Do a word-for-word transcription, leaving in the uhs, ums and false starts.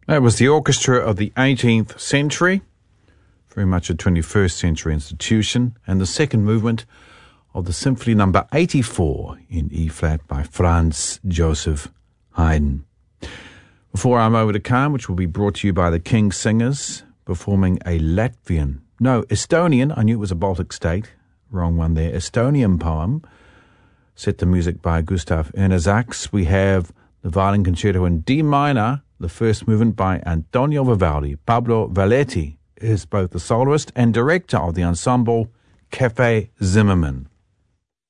That was the orchestra of the eighteenth century, very much a twenty-first century institution, and the second movement of the Symphony number eighty-four in E-flat by Franz Joseph Haydn. Before I'm over to Calm, which will be brought to you by the King Singers, performing a Latvian, no, Estonian, I knew it was a Baltic state, wrong one there, Estonian poem, set to music by Gustav Ernezaks. We have the Violin Concerto in D minor, the first movement by Antonio Vivaldi. Pablo Valletti is both the soloist and director of the ensemble Cafe Zimmermann.